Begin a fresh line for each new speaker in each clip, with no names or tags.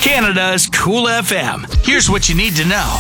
Canada's Cool FM. Here's what you need to know.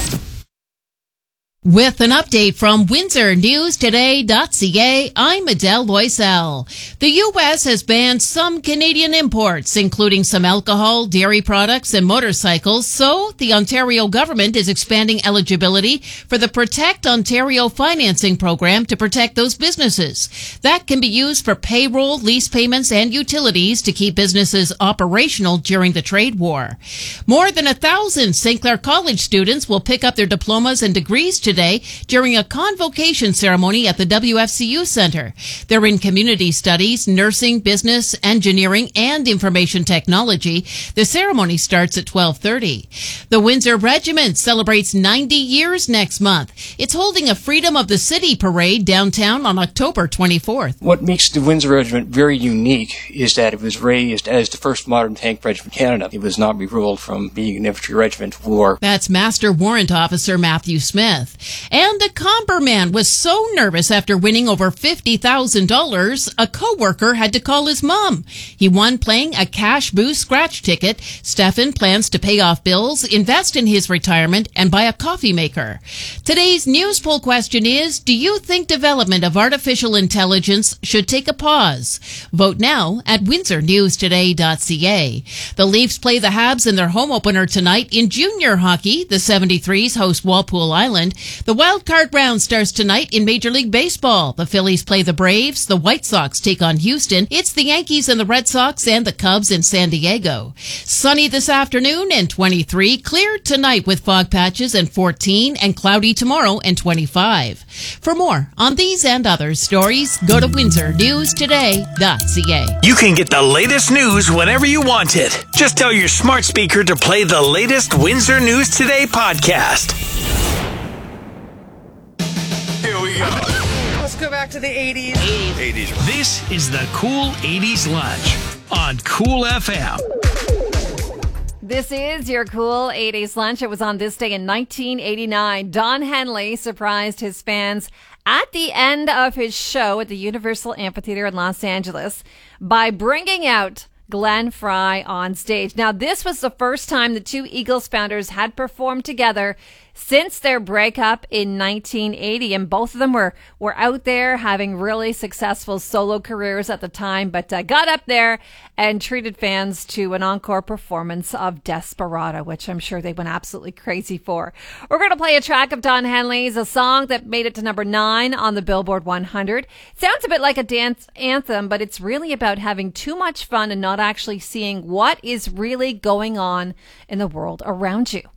With an update from WindsorNewsToday.ca, I'm Adele Loisel. The U.S. has banned some Canadian imports, including some alcohol, dairy products, and motorcycles, so the Ontario government is expanding eligibility for the Protect Ontario financing program to protect those businesses. That can be used for payroll, lease payments, and utilities to keep businesses operational during the trade war. More than 1,000 St. Clair College students will pick up their diplomas and degrees today during a convocation ceremony at the WFCU Centre. They're in community studies, nursing, business, engineering, and information technology. The ceremony starts at 12:30. The Windsor Regiment celebrates 90 years next month. It's holding a Freedom of the City parade downtown on October 24th.
What makes the Windsor Regiment very unique is that it was raised as the first modern tank regiment in Canada. It was not re-rolled from being an infantry regiment or...
That's Master Warrant Officer Matthew Smith. And a Comber man was so nervous after winning over $50,000, a co-worker had to call his mom. He won playing a Cash Boost scratch ticket. Stefan plans to pay off bills, invest in his retirement, and buy a coffee maker. Today's news poll question is, do you think development of artificial intelligence should take a pause? Vote now at WindsorNewsToday.ca. The Leafs play the Habs in their home opener tonight in junior hockey. The 73s host Walpole Island. The wildcard round starts tonight in Major League Baseball. The Phillies play the Braves. The White Sox take on Houston. It's the Yankees and the Red Sox and the Cubs in San Diego. Sunny this afternoon and 23. Clear tonight with fog patches and 14, and cloudy tomorrow and 25. For more on these and other stories, go to WindsorNewsToday.ca.
You can get the latest news whenever you want it. Just tell your smart speaker to play the latest Windsor News Today podcast.
Here we go. Let's go back to the 80s. 80s.
This is the Cool 80s Lunch on Cool FM.
This is your Cool 80s Lunch. It was on this day in 1989. Don Henley surprised his fans at the end of his show at the Universal Amphitheater in Los Angeles by bringing out Glenn Frey on stage. Now, this was the first time the two Eagles founders had performed together since their breakup in 1980, and both of them were out there having really successful solo careers at the time, but got up there and treated fans to an encore performance of Desperado, which I'm sure they went absolutely crazy for. We're going to play a track of Don Henley's, a song that made it to number 9 on the Billboard 100. Sounds a bit like a dance anthem, but it's really about having too much fun and not actually seeing what is really going on in the world around you.